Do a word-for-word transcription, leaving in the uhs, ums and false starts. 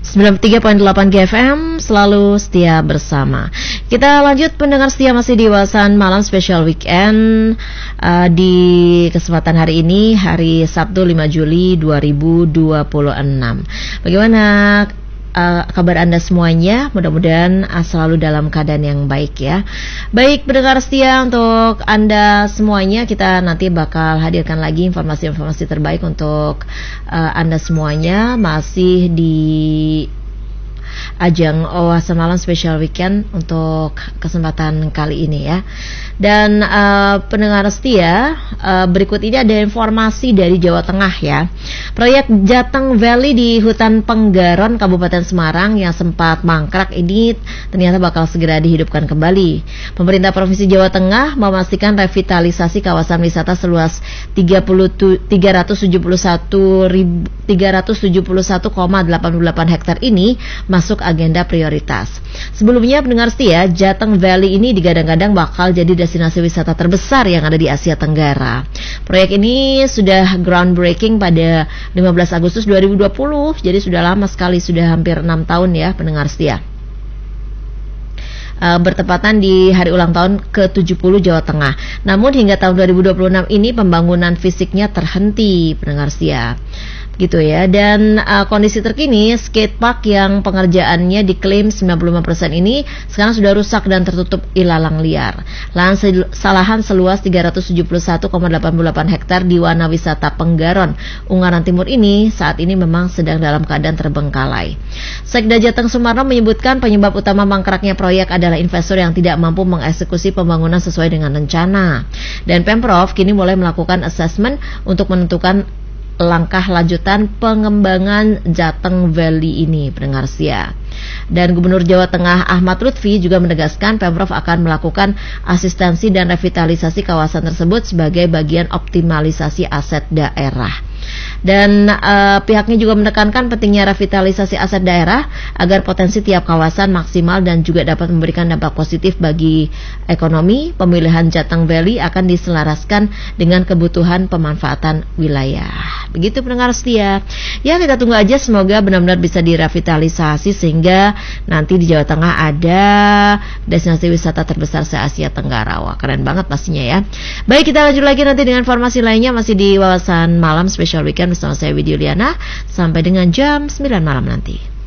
sembilan puluh tiga koma delapan G F M, selalu setia bersama. Kita lanjut pendengar setia masih di Wawasan Malam Special Weekend uh, di kesempatan hari ini, hari Sabtu lima Juli dua ribu dua puluh enam. Bagaimana uh, kabar Anda semuanya? Mudah-mudahan uh, selalu dalam keadaan yang baik ya. Baik pendengar setia, untuk Anda semuanya kita nanti bakal hadirkan lagi informasi-informasi terbaik untuk uh, Anda semuanya, masih di ajang Wawasan Malam Special Weekend untuk kesempatan kali ini ya. Dan uh, pendengar setia, uh, berikut ini ada informasi dari Jawa Tengah ya. Proyek Jateng Valley di Hutan Penggaron Kabupaten Semarang yang sempat mangkrak ini ternyata bakal segera dihidupkan kembali. Pemerintah Provinsi Jawa Tengah memastikan revitalisasi kawasan wisata seluas tiga ratus tujuh puluh satu koma delapan puluh delapan hektar ini masuk agenda prioritas. Sebelumnya pendengar setia, Jateng Valley ini digadang-gadang bakal jadi destinasi wisata terbesar yang ada di Asia Tenggara. Proyek ini sudah groundbreaking pada lima belas Agustus dua ribu dua puluh, jadi sudah lama sekali, sudah hampir enam tahun ya pendengar setia. Uh, bertepatan di hari ulang tahun ke tujuh puluh Jawa Tengah. Namun hingga tahun dua ribu dua puluh enam ini pembangunan fisiknya terhenti pendengar setia. Gitu ya. Dan uh, kondisi terkini skatepark yang pengerjaannya diklaim sembilan puluh lima persen ini sekarang sudah rusak dan tertutup ilalang liar. Lahan sel- salahan seluas tiga ratus tujuh puluh satu koma delapan puluh delapan hektar di Wana Wisata Penggaron Ungaran Timur ini saat ini memang sedang dalam keadaan terbengkalai. Sekda Jateng Sumarno menyebutkan penyebab utama mangkraknya proyek adalah investor yang tidak mampu mengeksekusi pembangunan sesuai dengan rencana. Dan Pemprov kini mulai melakukan asesmen untuk menentukan langkah lanjutan pengembangan Jateng Valley ini pendengar setia. Dan Gubernur Jawa Tengah Ahmad Lutfi juga menegaskan Pemprov akan melakukan asistensi dan revitalisasi kawasan tersebut sebagai bagian optimalisasi aset daerah. Dan uh, pihaknya juga menekankan pentingnya revitalisasi aset daerah agar potensi tiap kawasan maksimal dan juga dapat memberikan dampak positif bagi ekonomi. Pemilihan Jateng Valley akan diselaraskan dengan kebutuhan pemanfaatan wilayah. Begitu pendengar setia. Ya, kita tunggu aja, semoga benar-benar bisa direvitalisasi sehingga nanti di Jawa Tengah ada destinasi wisata terbesar se-Asia Tenggara. Wah, keren banget pastinya ya. Baik, kita lanjut lagi nanti dengan informasi lainnya masih di Wawasan Malam Special Weekend bersama saya Widya Liana sampai dengan jam sembilan malam nanti.